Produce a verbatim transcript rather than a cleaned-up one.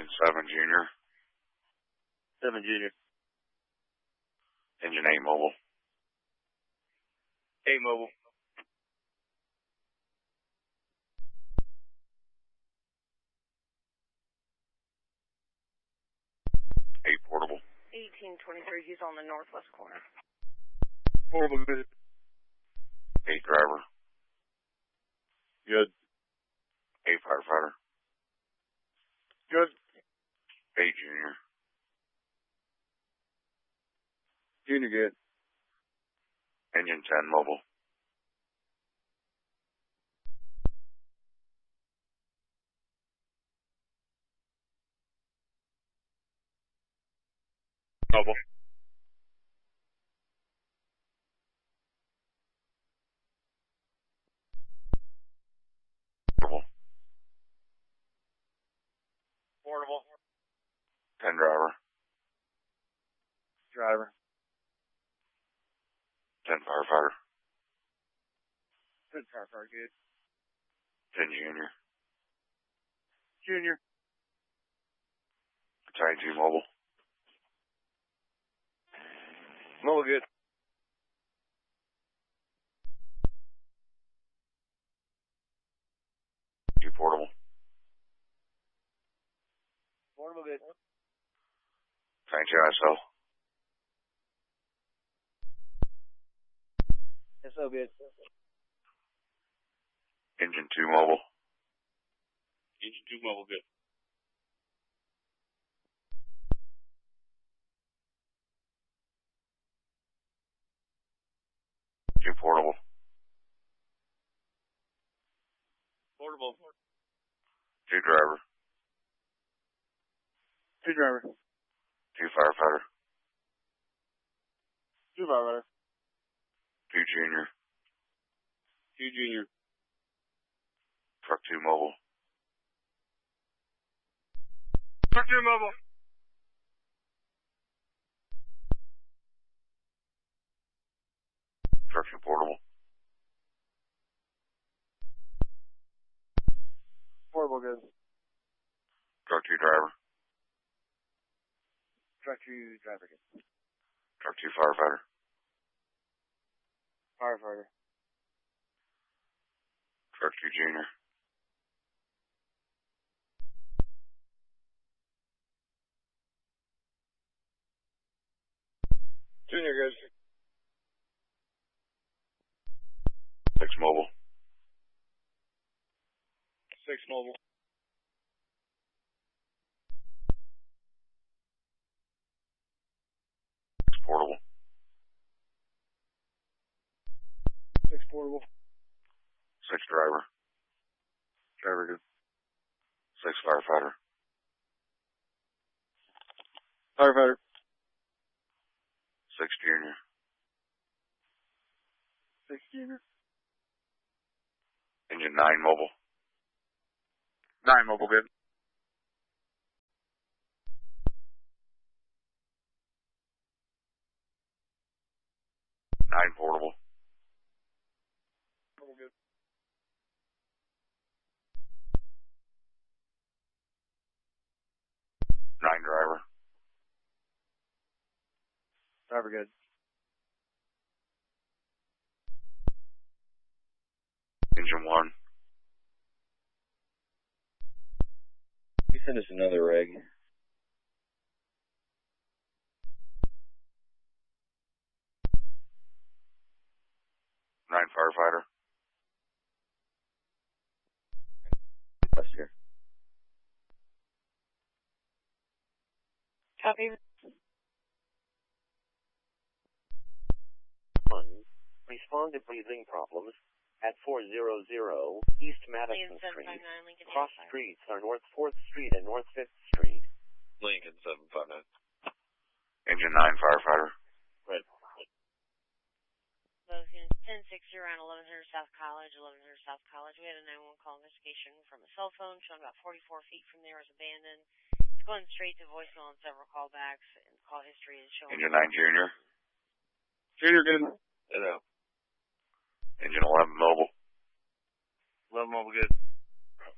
seven Junior. seven Junior. Engine eight Mobile. eight Mobile. eight Portable. eighteen twenty-three, he's on the northwest corner. Portable, good. eight Driver. Good. eight Firefighter. Good. eight Junior. Junior, good. Engine ten Mobile. Mobile. Portable. Portable. ten Driver. Driver. ten Firefighter. Good firefighter, good. ten Junior. Junior. Battalion two Mobile. Mobile, good. two Portable. Portable, good. Battalion two S O. S O, good. Engine two Mobile. Engine two Mobile, good. two Portable. Portable. two Driver. two Driver. two Firefighter. two Firefighter. two Junior. two Junior. Truck two Mobile. Truck two Mobile. Truck two Portable. Portable, good. Truck two Driver. Truck two Driver, good. Truck two Firefighter. Firefighter. Truck two Junior. Junior, good. six Mobile. six Mobile. six Portable. six Portable. six Driver. Driver, good. six Firefighter. Firefighter. six Junior. six Junior. Engine nine Mobile. nine Mobile, good. nine Portable. Mobile, good. nine Driver. Driver, good. Engine one. You send us another reg. nine Firefighter. Last year. Copy. One. Respond to breathing problems at four hundred East Madison Street. Cross streets are North fourth Street and North fifth Street. Lincoln seven five nine. Engine nine Firefighter. Red. ten sixty around eleven hundred South College, eleven hundred South College. We had a nine one one call investigation from a cell phone showing about forty-four feet from there is abandoned. It's going straight to voicemail and several callbacks, and call history is showing. Engine nine Junior. Junior, good. Hello. Engine eleven Mobile. eleven Mobile, good.